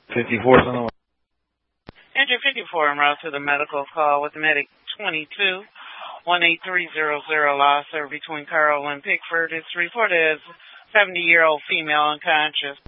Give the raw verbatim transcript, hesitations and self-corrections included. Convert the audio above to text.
fifty-four, son. Enter fifty-four en route to the medical call with medic twenty-two, one eight three zero zero, lost her between Carl and Pickford. It's reported as seventy-year-old female unconscious.